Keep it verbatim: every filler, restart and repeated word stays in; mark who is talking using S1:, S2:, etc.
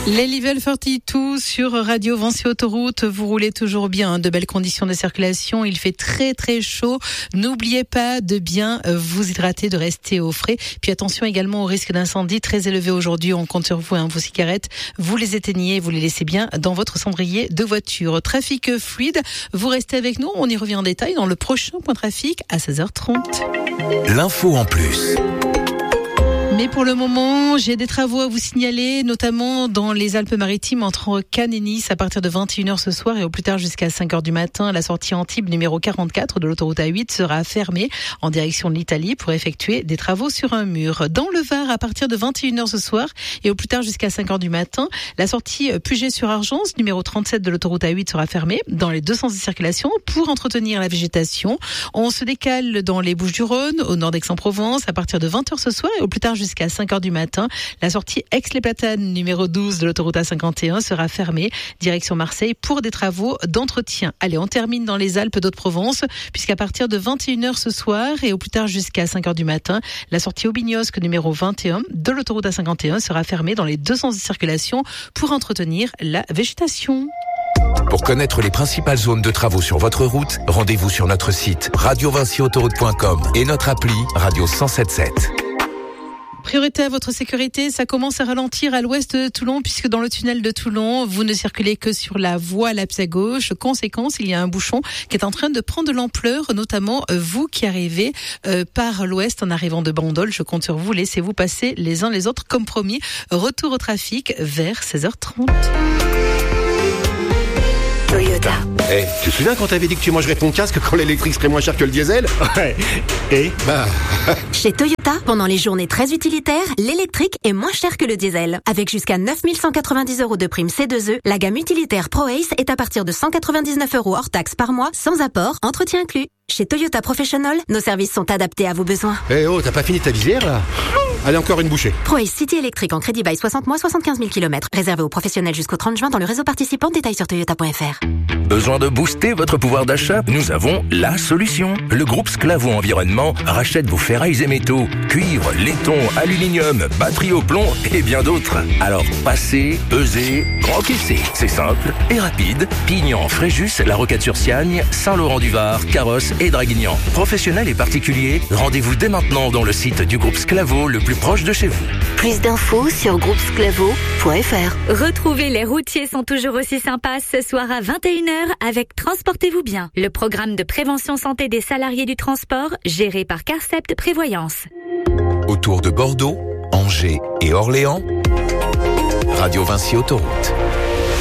S1: Les Level quarante-deux sur Radio Vinci Autoroute, vous roulez toujours bien, de belles conditions de circulation, il fait très très chaud. N'oubliez pas de bien vous hydrater, de rester au frais. Puis attention également au risque d'incendie très élevé aujourd'hui, on compte sur vous, hein, vos cigarettes, vous les éteignez, vous les laissez bien dans votre cendrier de voiture. Trafic fluide, vous restez avec nous, on y revient en détail dans le prochain point trafic à seize heures trente.
S2: L'info en plus.
S1: Mais pour le moment, j'ai des travaux à vous signaler, notamment dans les Alpes-Maritimes entre Cannes et Nice à partir de vingt et une heures ce soir et au plus tard jusqu'à cinq heures du matin. La sortie Antibes numéro quarante-quatre de l'autoroute A huit sera fermée en direction de l'Italie pour effectuer des travaux sur un mur. Dans le Var, à partir de vingt et une heures ce soir et au plus tard jusqu'à cinq heures du matin, la sortie Puget-sur-Argence numéro trente-sept de l'autoroute A huit sera fermée dans les deux sens de circulation pour entretenir la végétation. On se décale dans les Bouches-du-Rhône, au nord d'Aix-en-Provence, à partir de vingt heures ce soir et au plus tard jusqu'à cinq heures du matin. La sortie Aix-les-Platanes numéro douze de l'autoroute A cinquante et un sera fermée direction Marseille pour des travaux d'entretien. Allez, on termine dans les Alpes d'Haute-Provence puisqu'à partir de vingt et une heures ce soir et au plus tard jusqu'à cinq heures du matin, la sortie Aubignosc numéro vingt et un de l'autoroute A cinquante et un sera fermée dans les deux sens de circulation pour entretenir la végétation.
S2: Pour connaître les principales zones de travaux sur votre route, rendez-vous sur notre site radio vinci autoroute point com et notre appli Radio cent soixante-dix-sept.
S1: Priorité à votre sécurité, ça commence à ralentir à l'ouest de Toulon puisque dans le tunnel de Toulon, vous ne circulez que sur la voie la plus à gauche. Conséquence, il y a un bouchon qui est en train de prendre de l'ampleur, notamment vous qui arrivez euh, par l'ouest en arrivant de Bandol. Je compte sur vous, laissez-vous passer les uns les autres comme promis. Retour au trafic vers seize heures trente.
S3: Toyota.
S4: Eh, hey, tu te souviens quand t'avais dit que tu mangerais ton casque quand l'électrique serait moins cher que le diesel?
S5: Ouais. Et
S4: bah...
S3: Chez Toyota, pendant les journées très utilitaires, l'électrique est moins cher que le diesel. Avec jusqu'à neuf mille cent quatre-vingt-dix euros de prime C deux E, la gamme utilitaire ProAce est à partir de cent quatre-vingt-dix-neuf euros hors taxe par mois, sans apport, entretien inclus. Chez Toyota Professional, nos services sont adaptés à vos besoins.
S4: Eh hey, oh, t'as pas fini ta visière là? Allez, encore une bouchée.
S3: ProAce City électrique en crédit bail soixante mois, soixante-quinze mille kilomètres. Réservé aux professionnels jusqu'au trente juin dans le réseau participant. Détails sur toyota point f r.
S6: Besoin de booster votre pouvoir d'achat? Nous avons la solution. Le groupe Sclavo Environnement rachète vos ferrailles et métaux, cuivre, laiton, aluminium, batterie au plomb et bien d'autres. Alors passez, pesez, encaissez. C'est simple et rapide. Pignan, Fréjus, La Roquette-sur-Siagne, Saint-Laurent-du-Var, Carrosse et Draguignan. Professionnels et particuliers, rendez-vous dès maintenant dans le site du groupe Sclavo le plus proche de chez vous.
S7: Plus d'infos sur groupe sclavo point f r.
S8: Retrouvez Les Routiers sont toujours aussi sympas ce soir à vingt et une heures avec Transportez-vous bien, le programme de prévention santé des salariés du transport géré par Carcept Prévoyance.
S2: Autour de Bordeaux, Angers et Orléans, Radio Vinci Autoroute.